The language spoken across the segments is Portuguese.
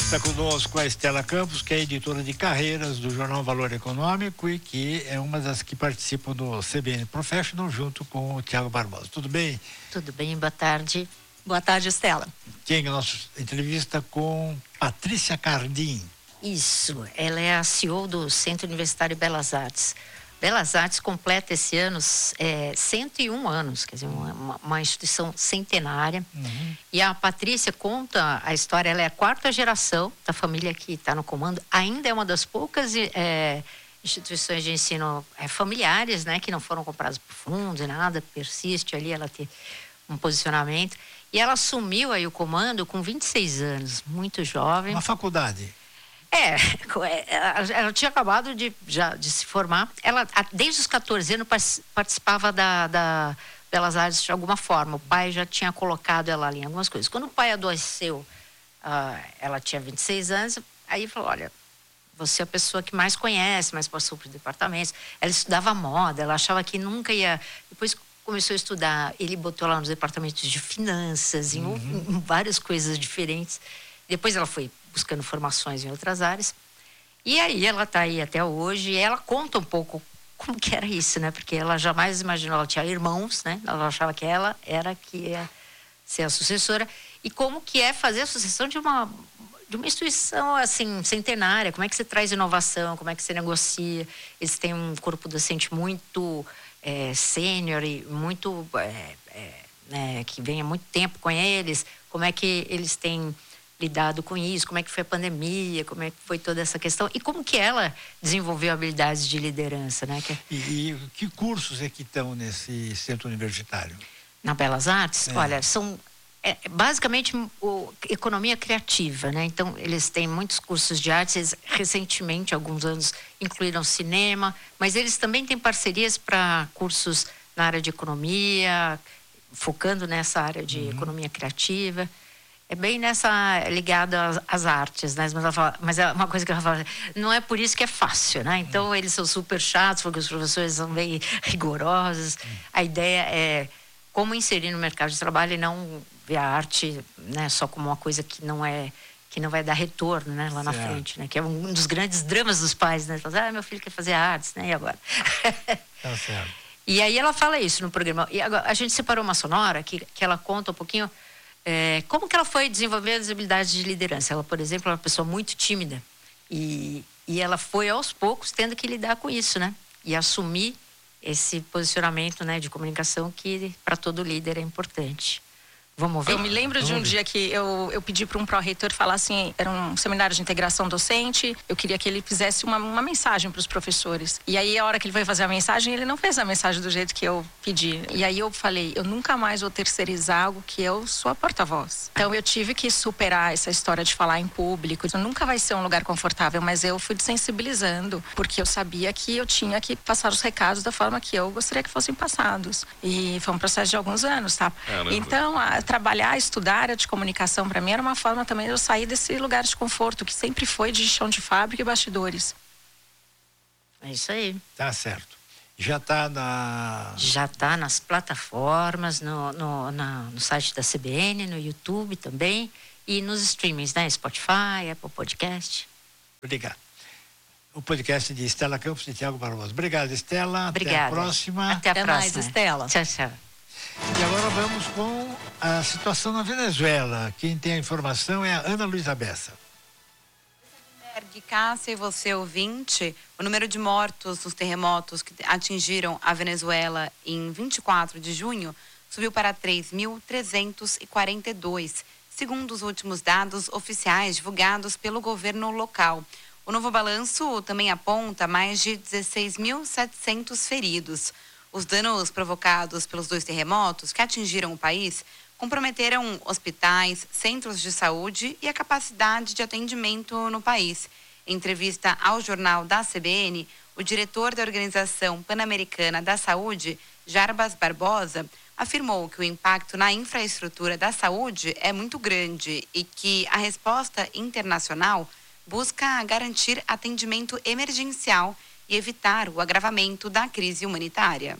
Está conosco a Estela Campos, que é editora de carreiras do jornal Valor Econômico e que é uma das que participam do CBN Professional junto com o Tiago Barbosa. Tudo bem? Tudo bem, boa tarde. Boa tarde, Estela. Quem é a nossa entrevista com Patrícia Cardim? Isso, ela é a CEO do Centro Universitário Belas Artes. Belas Artes completa esse ano 101 anos, quer dizer, uma instituição centenária. E a Patrícia conta a história, ela é a quarta geração da família que está no comando, ainda é uma das poucas instituições de ensino familiares, né, que não foram compradas por fundos e nada, persiste ali, ela tem um posicionamento. E ela assumiu aí o comando com 26 anos, muito jovem. Uma faculdade. Ela tinha acabado de se formar. Ela, desde os 14 anos, participava da Belas Artes de alguma forma. O pai já tinha colocado ela ali em algumas coisas. Quando o pai adoeceu, ela tinha 26 anos, aí falou, olha, você é a pessoa que mais conhece, mais passou por departamentos. Ela estudava moda, ela achava que nunca ia... Depois começou a estudar, ele botou lá nos departamentos de finanças, em várias coisas diferentes. Depois ela foi buscando formações em outras áreas. E aí ela está aí até hoje e ela conta um pouco como que era isso, né? Porque ela jamais imaginou, ela tinha irmãos, né? Ela achava que ela era que ia ser a sucessora. E como que é fazer a sucessão de uma instituição, assim, centenária. Como é que você traz inovação, como é que você negocia. Eles têm um corpo docente muito sênior e muito... que vem há muito tempo com eles. Como é que eles têm lidado com isso, como é que foi a pandemia, como é que foi toda essa questão e como que ela desenvolveu habilidades de liderança, né? E que cursos é que estão nesse centro universitário? Na Belas Artes? Olha, são basicamente economia criativa, né? Então, eles têm muitos cursos de artes, eles, recentemente, alguns anos, incluíram cinema, mas eles também têm parcerias para cursos na área de economia, focando nessa área de economia criativa. É bem ligada às artes, né? Mas é uma coisa que ela fala, não é por isso que é fácil, né? Então, eles são super chatos, porque os professores são bem rigorosos. A ideia é como inserir no mercado de trabalho e não ver a arte, né, só como uma coisa que não vai dar retorno, né, lá na frente, né? Que é um dos grandes dramas dos pais, né? Meu filho quer fazer artes, né? E agora? Tá certo. E aí ela fala isso no programa. E agora, a gente separou uma sonora que ela conta um pouquinho como que ela foi desenvolver as habilidades de liderança. Ela, por exemplo, é uma pessoa muito tímida e ela foi aos poucos tendo que lidar com isso, né? E assumir esse posicionamento, né, de comunicação que para todo líder é importante. Vamos ver? Eu me lembro de um dia que eu pedi para um pró-reitor falar assim, era um seminário de integração docente, eu queria que ele fizesse uma mensagem para os professores. E aí, a hora que ele foi fazer a mensagem, ele não fez a mensagem do jeito que eu pedi. E aí eu falei, eu nunca mais vou terceirizar algo que eu sou a porta-voz. Então eu tive que superar essa história de falar em público. Isso nunca vai ser um lugar confortável, mas eu fui desensibilizando, porque eu sabia que eu tinha que passar os recados da forma que eu gostaria que fossem passados. E foi um processo de alguns anos, tá? Então, trabalhar, estudar área de comunicação para mim era uma forma também de eu sair desse lugar de conforto que sempre foi de chão de fábrica e bastidores. É isso aí. Tá certo. Já está nas plataformas, no site da CBN, no YouTube também e nos streamings, né? Spotify, Apple Podcast. Obrigado. O podcast de Estela Campos e Tiago Barbosa. Obrigado, Estela. Obrigada. Até a próxima. Até a próxima. Mais, Estela. Tchau, tchau. E agora vamos com a situação na Venezuela. Quem tem a informação é a Ana Luísa Bessa. Cássia e você, ouvinte, o número de mortos nos terremotos que atingiram a Venezuela em 24 de junho subiu para 3.342, segundo os últimos dados oficiais divulgados pelo governo local. O novo balanço também aponta mais de 16.700 feridos. Os danos provocados pelos dois terremotos que atingiram o país comprometeram hospitais, centros de saúde e a capacidade de atendimento no país. Em entrevista ao jornal da CBN, o diretor da Organização Pan-Americana da Saúde, Jarbas Barbosa, afirmou que o impacto na infraestrutura da saúde é muito grande e que a resposta internacional busca garantir atendimento emergencial e evitar o agravamento da crise humanitária.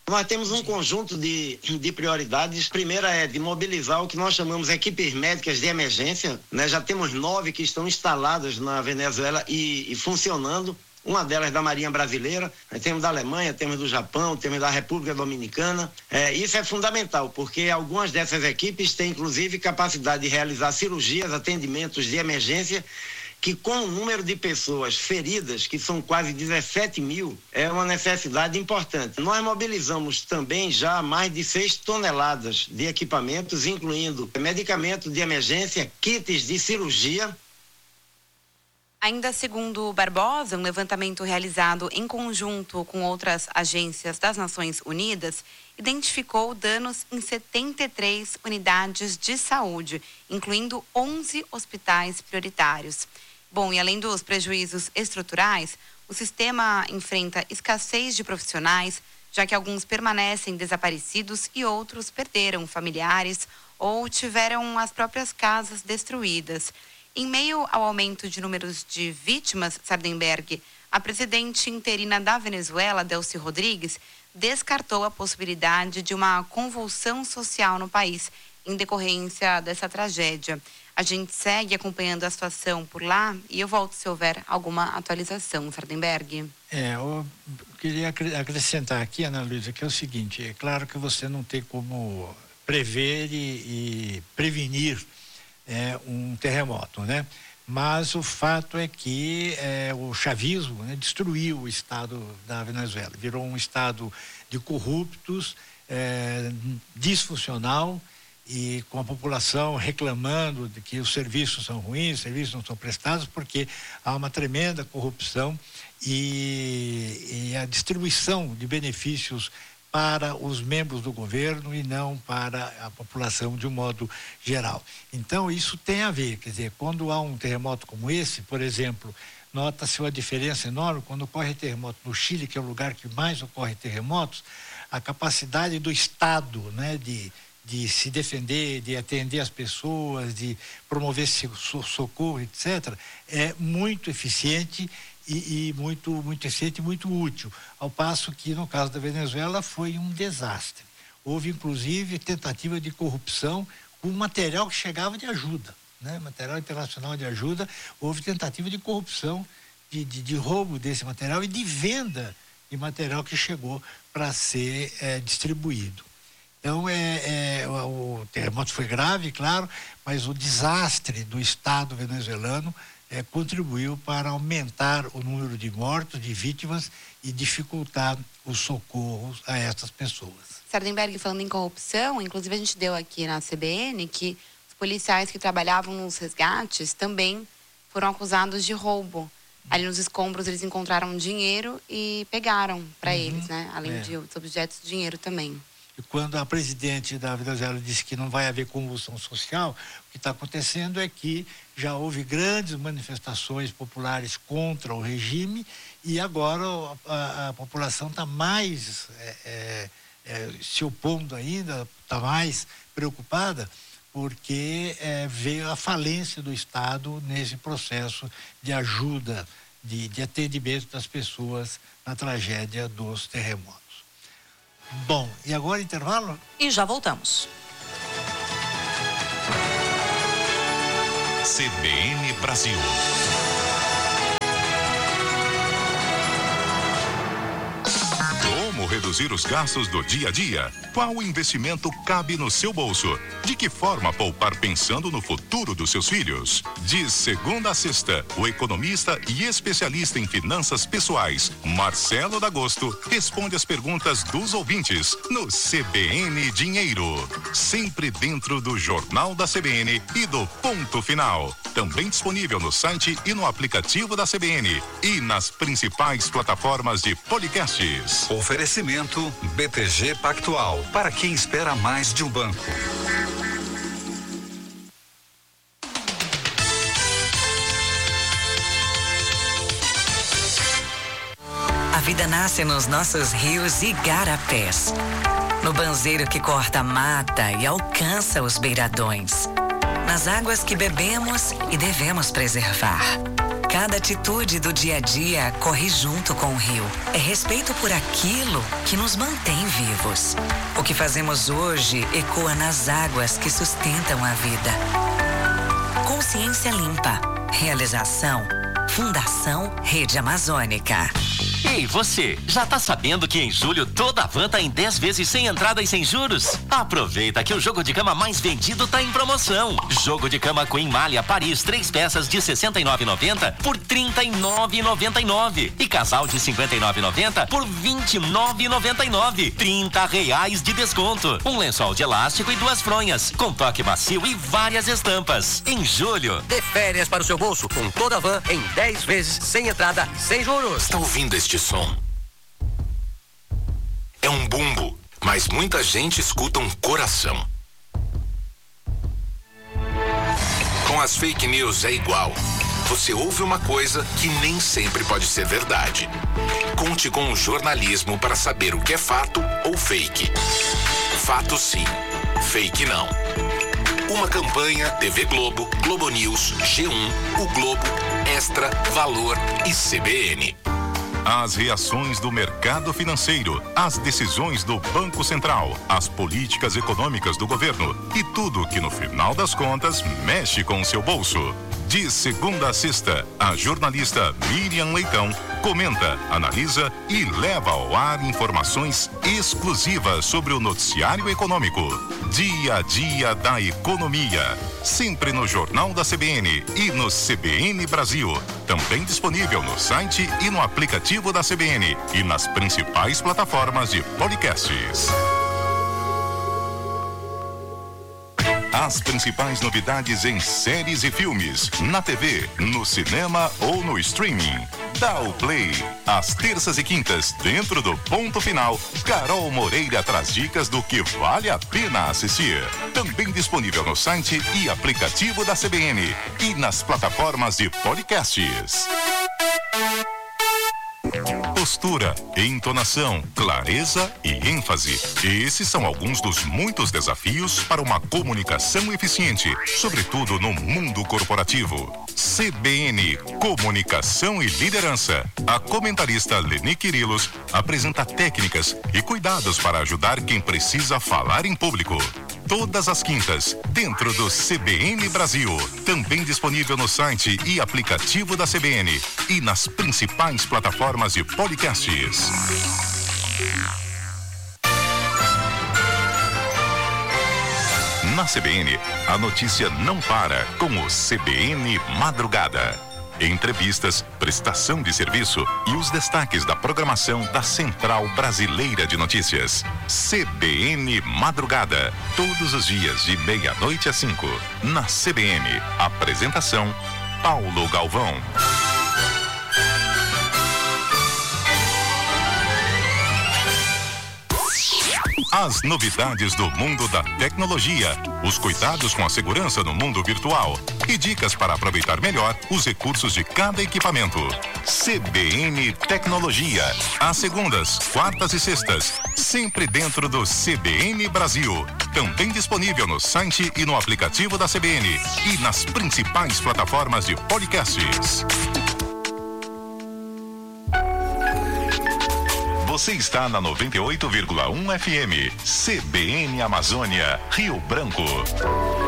Nós temos um conjunto de prioridades. Primeira é de mobilizar o que nós chamamos equipes médicas de emergência, né? Já temos 9 que estão instaladas na Venezuela e funcionando. Uma delas da Marinha Brasileira, temos da Alemanha, temos do Japão, temos da República Dominicana. Isso é fundamental, porque algumas dessas equipes têm, inclusive, capacidade de realizar cirurgias, atendimentos de emergência, que com o número de pessoas feridas, que são quase 17 mil, é uma necessidade importante. Nós mobilizamos também já mais de 6 toneladas de equipamentos, incluindo medicamentos de emergência, kits de cirurgia. Ainda segundo Barbosa, um levantamento realizado em conjunto com outras agências das Nações Unidas identificou danos em 73 unidades de saúde, incluindo 11 hospitais prioritários. Bom, e além dos prejuízos estruturais, o sistema enfrenta escassez de profissionais, já que alguns permanecem desaparecidos e outros perderam familiares ou tiveram as próprias casas destruídas. Em meio ao aumento de números de vítimas, Sardenberg, a presidente interina da Venezuela, Delcy Rodrigues, descartou a possibilidade de uma convulsão social no país em decorrência dessa tragédia. A gente segue acompanhando a situação por lá e eu volto se houver alguma atualização, Sardenberg. Eu queria acrescentar aqui, Ana Luísa, que é o seguinte: é claro que você não tem como prever e prevenir um terremoto, né? Mas o fato é que o chavismo, né, destruiu o Estado da Venezuela, virou um Estado de corruptos, disfuncional, e com a população reclamando de que os serviços são ruins, os serviços não são prestados, porque há uma tremenda corrupção e a distribuição de benefícios para os membros do governo e não para a população de um modo geral. Então, isso tem a ver, quer dizer, quando há um terremoto como esse, por exemplo, nota-se uma diferença enorme quando ocorre terremoto no Chile, que é o lugar que mais ocorre terremotos, a capacidade do Estado, né, de se defender, de atender as pessoas, de promover socorro, etc., é muito eficiente e muito eficiente e muito útil, ao passo que no caso da Venezuela foi um desastre. Houve inclusive tentativa de corrupção com material que chegava de ajuda, né? Material internacional de ajuda, houve tentativa de corrupção, de roubo desse material e de venda de material que chegou para ser distribuído. Então, o terremoto foi grave, claro, mas o desastre do Estado venezuelano contribuiu para aumentar o número de mortos, de vítimas e dificultar os socorros a essas pessoas. Sardenberg, falando em corrupção, inclusive a gente deu aqui na CBN que os policiais que trabalhavam nos resgates também foram acusados de roubo. Ali nos escombros eles encontraram dinheiro e pegaram para eles, né? Além de outros objetos, dinheiro também. E quando a presidente da Venezuela disse que não vai haver convulsão social, o que está acontecendo é que já houve grandes manifestações populares contra o regime e agora a população está mais se opondo ainda, está mais preocupada porque veio a falência do Estado nesse processo de ajuda, de atendimento das pessoas na tragédia dos terremotos. Bom, e agora intervalo? E já voltamos. CBN Brasil. Como reduzir os gastos do dia a dia? Qual investimento cabe no seu bolso? De que forma poupar pensando no futuro dos seus filhos? De segunda a sexta, o economista e especialista em finanças pessoais, Marcelo D'Agosto, responde as perguntas dos ouvintes no CBN Dinheiro. Sempre dentro do Jornal da CBN e do Ponto Final. Também disponível no site e no aplicativo da CBN e nas principais plataformas de podcasts. Oferecimento BTG Pactual, para quem espera mais de um banco. A vida nasce nos nossos rios e igarapés. No banzeiro que corta a mata e alcança os beiradões. Nas águas que bebemos e devemos preservar. Cada atitude do dia a dia corre junto com o rio. É respeito por aquilo que nos mantém vivos. O que fazemos hoje ecoa nas águas que sustentam a vida. Consciência Limpa. Realização Fundação Rede Amazônica. Ei, você, já tá sabendo que em julho toda a van tá em 10 vezes sem entrada e sem juros? Aproveita que o jogo de cama mais vendido tá em promoção. Jogo de cama Queen Malha Paris, 3 peças de R$ 69,90 por R$ 39,99. E casal de R$ 59,90 por R$ 29,99. R$30 de desconto. Um lençol de elástico e 2 fronhas, com toque macio e várias estampas. Em julho. Dê férias para o seu bolso com toda a van em 10 vezes sem entrada, sem juros. Está ouvindo este som? É um bumbo, mas muita gente escuta um coração. Com as fake news é igual. Você ouve uma coisa que nem sempre pode ser verdade. Conte com o jornalismo para saber o que é fato ou fake. Fato sim, fake não. Uma campanha TV Globo, Globo News, G1, O Globo, Extra, Valor e CBN. As reações do mercado financeiro, as decisões do Banco Central, as políticas econômicas do governo e tudo que no final das contas mexe com o seu bolso. De segunda a sexta, a jornalista Miriam Leitão comenta, analisa e leva ao ar informações exclusivas sobre o noticiário econômico. Dia a dia da economia. Sempre no Jornal da CBN e no CBN Brasil. Também disponível no site e no aplicativo da CBN e nas principais plataformas de podcasts. As principais novidades em séries e filmes, na TV, no cinema ou no streaming. Dá o play. Às terças e quintas, dentro do Ponto Final, Carol Moreira traz dicas do que vale a pena assistir. Também disponível no site e aplicativo da CBN e nas plataformas de podcasts. Postura, entonação, clareza e ênfase. Esses são alguns dos muitos desafios para uma comunicação eficiente, sobretudo no mundo corporativo. CBN, Comunicação e Liderança. A comentarista Leni Quirilos apresenta técnicas e cuidados para ajudar quem precisa falar em público. Todas as quintas, dentro do CBN Brasil. Também disponível no site e aplicativo da CBN e nas principais plataformas de podcasts. Na CBN, a notícia não para com o CBN Madrugada. Entrevistas, prestação de serviço e os destaques da programação da Central Brasileira de Notícias. CBN Madrugada. Todos os dias de 12:30 às 5. Na CBN. Apresentação: Paulo Galvão. As novidades do mundo da tecnologia, os cuidados com a segurança no mundo virtual e dicas para aproveitar melhor os recursos de cada equipamento. CBN Tecnologia, às segundas, quartas e sextas, sempre dentro do CBN Brasil. Também disponível no site e no aplicativo da CBN e nas principais plataformas de podcasts. Você está na 98,1 FM, CBN Amazônia, Rio Branco.